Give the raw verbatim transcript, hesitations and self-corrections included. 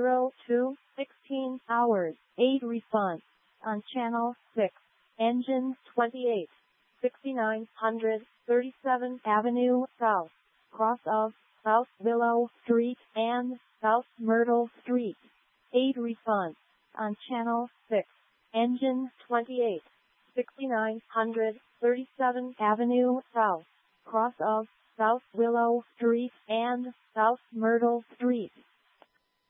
zero two sixteen hours eight response on channel six. Engine twenty-eight, sixty-nine hundred thirty-seventh Avenue South, cross of South Willow Street and South Myrtle Street. eight response on channel six. Engine twenty-eight, sixty-nine hundred thirty-seventh Avenue South, cross of South Willow Street and South Myrtle Street.